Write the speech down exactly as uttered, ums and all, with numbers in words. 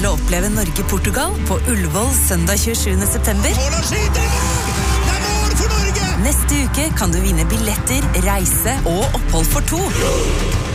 til å oppleve Norge-Portugal på Ullevål søndag tjuesjuende september. Neste uke kan du vinne billetter, reise og opphold for to.